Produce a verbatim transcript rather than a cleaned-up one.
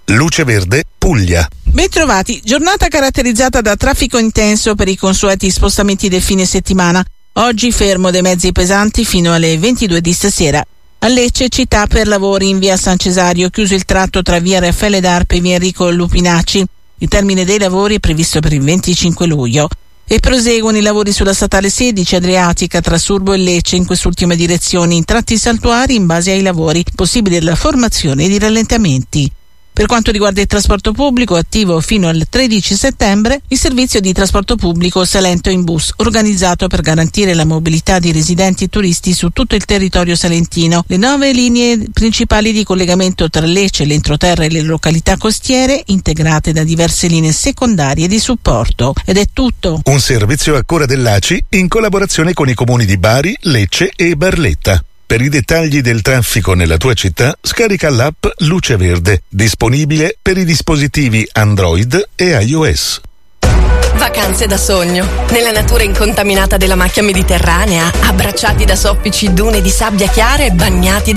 Luce Verde, Puglia. Bentrovati, giornata caratterizzata da traffico intenso per i consueti spostamenti del fine settimana. Oggi fermo dei mezzi pesanti fino alle ventidue di stasera. A Lecce, città per lavori in via San Cesario, chiuso il tratto tra via Raffaele d'Arpe e via Enrico Lupinacci. Il termine dei lavori è previsto per il venticinque luglio. E proseguono i lavori sulla statale sedici Adriatica tra Surbo e Lecce in quest'ultima direzione in tratti saltuari in base ai lavori, possibile la formazione di rallentamenti. Per quanto riguarda il trasporto pubblico, attivo fino al tredici settembre il servizio di trasporto pubblico Salento in bus, organizzato per garantire la mobilità di residenti e turisti su tutto il territorio salentino. Le nove linee principali di collegamento tra Lecce, l'entroterra e le località costiere, integrate da diverse linee secondarie di supporto. Ed è tutto. Un servizio a cura dell'A C I in collaborazione con i comuni di Bari, Lecce e Barletta. Per i dettagli del traffico nella tua città, scarica l'app Luce Verde, disponibile per i dispositivi Android e iOS. Vacanze da sogno, nella natura incontaminata della macchia mediterranea, abbracciati da soffici dune di sabbia chiara e bagnati da